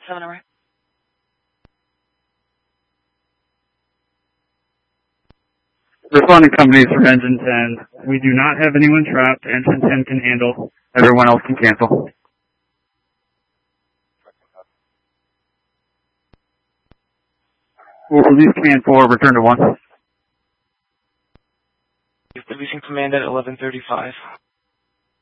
7 over. Responding companies for engine 10. We do not have anyone trapped. Engine 10 can handle. Everyone else can cancel. We'll release command 4, return to 1. Releasing command at 11:35.